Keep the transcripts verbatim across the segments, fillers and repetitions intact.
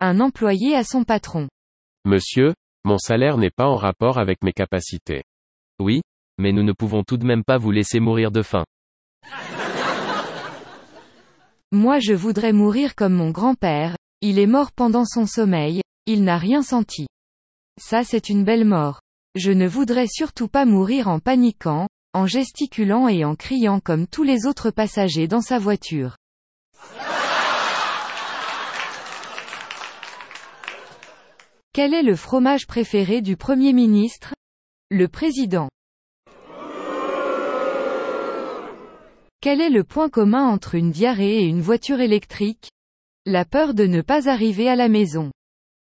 Un employé à son patron. Monsieur, mon salaire n'est pas en rapport avec mes capacités. Oui, mais nous ne pouvons tout de même pas vous laisser mourir de faim. Moi je voudrais mourir comme mon grand-père, il est mort pendant son sommeil, il n'a rien senti. Ça c'est une belle mort. Je ne voudrais surtout pas mourir en paniquant, en gesticulant et en criant comme tous les autres passagers dans sa voiture. Quel est le fromage préféré du Premier ministre? Le président. Quel est le point commun entre une diarrhée et une voiture électrique? La peur de ne pas arriver à la maison.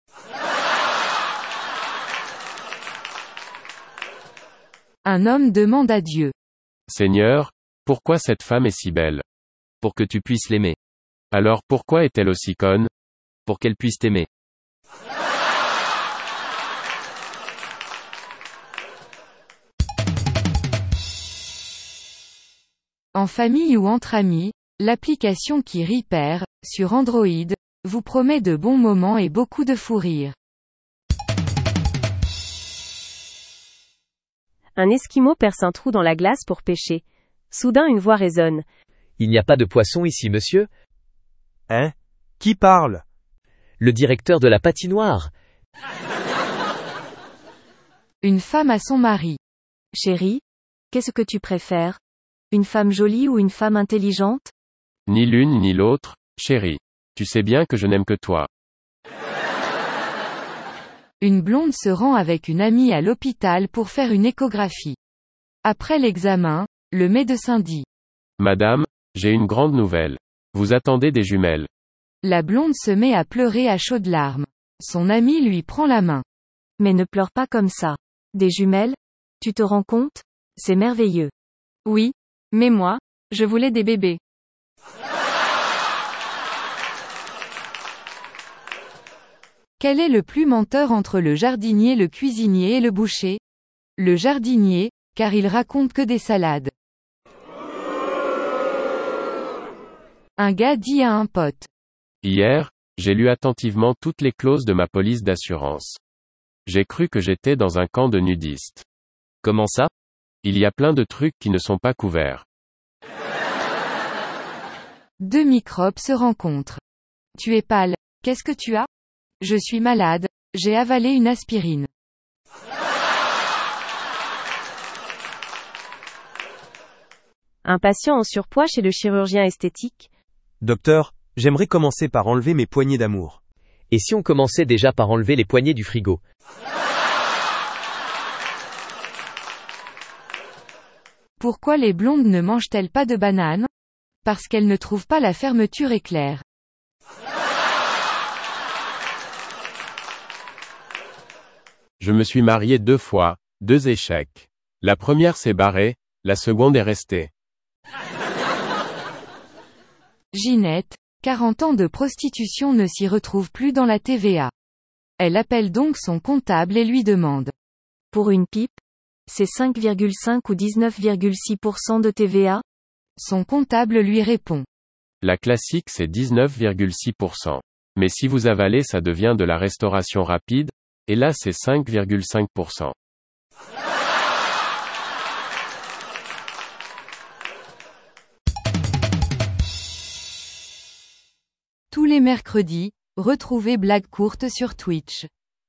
Un homme demande à Dieu. Seigneur, pourquoi cette femme est si belle? Pour que tu puisses l'aimer. Alors pourquoi est-elle aussi conne? Pour qu'elle puisse t'aimer. En famille ou entre amis, l'application qui rit perd, sur Android, vous promet de bons moments et beaucoup de fou rire. Un Esquimau perce un trou dans la glace pour pêcher. Soudain une voix résonne. Il n'y a pas de poisson ici, monsieur? Hein? Qui parle? Le directeur de la patinoire. Une femme à son mari. Chérie, qu'est-ce que tu préfères? Une femme jolie ou une femme intelligente? Ni l'une ni l'autre, chérie. Tu sais bien que je n'aime que toi. Une blonde se rend avec une amie à l'hôpital pour faire une échographie. Après l'examen, le médecin dit. Madame, j'ai une grande nouvelle. Vous attendez des jumelles. La blonde se met à pleurer à chaudes larmes. Son amie lui prend la main. Mais ne pleure pas comme ça. Des jumelles? Tu te rends compte? C'est merveilleux. Oui, mais moi, je voulais des bébés. Quel est le plus menteur entre le jardinier, le cuisinier et le boucher? Le jardinier, car il raconte que des salades. Un gars dit à un pote. Hier, j'ai lu attentivement toutes les clauses de ma police d'assurance. J'ai cru que j'étais dans un camp de nudistes. Comment ça? Il y a plein de trucs qui ne sont pas couverts. Deux microbes se rencontrent. Tu es pâle. Qu'est-ce que tu as? Je suis malade, j'ai avalé une aspirine. Un patient en surpoids chez le chirurgien esthétique. Docteur, j'aimerais commencer par enlever mes poignées d'amour. Et si on commençait déjà par enlever les poignées du frigo? Pourquoi les blondes ne mangent-elles pas de bananes? Parce qu'elles ne trouvent pas la fermeture éclair. Je me suis marié deux fois, deux échecs. La première s'est barrée, la seconde est restée. Ginette, quarante ans de prostitution ne s'y retrouve plus dans la T V A. Elle appelle donc son comptable et lui demande. Pour une pipe? C'est cinq virgule cinq ou dix-neuf virgule six pour cent de T V A? Son comptable lui répond. La classique c'est dix-neuf virgule six pour cent. Mais si vous avalez ça devient de la restauration rapide, et là c'est cinq virgule cinq pour cent. Tous les mercredis, retrouvez Blague courte sur Twitch.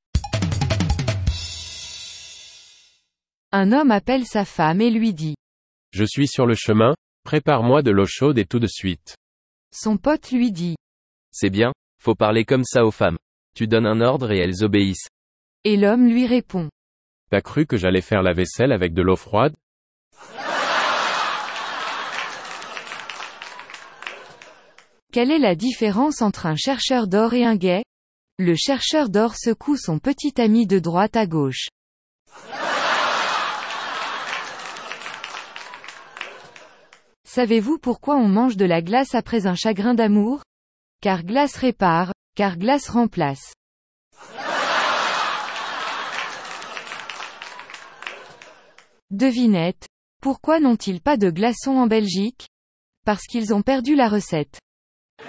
Un homme appelle sa femme et lui dit. Je suis sur le chemin, prépare-moi de l'eau chaude et tout de suite. Son pote lui dit. C'est bien, faut parler comme ça aux femmes. Tu donnes un ordre et elles obéissent. Et l'homme lui répond. T'as cru que j'allais faire la vaisselle avec de l'eau froide? Quelle est la différence entre un chercheur d'or et un gay? Le chercheur d'or secoue son petit ami de droite à gauche. Savez-vous pourquoi on mange de la glace après un chagrin d'amour? Car glace répare, car glace remplace. Devinette, pourquoi n'ont-ils pas de glaçons en Belgique? Parce qu'ils ont perdu la recette.